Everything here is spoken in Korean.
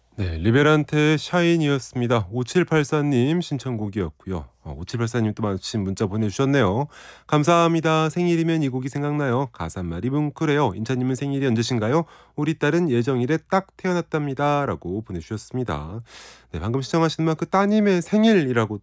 네, 리베란테의 샤인이었습니다. 5784님 신청곡이었고요. 5784님 또 마침 문자 보내주셨네요. 감사합니다. 생일이면 이 곡이 생각나요. 가사 말이 뭉클해요. 인차님은 생일이 언제신가요? 우리 딸은 예정일에 딱 태어났답니다. 라고 보내주셨습니다. 네, 방금 시청하신 그 따님의 생일이라고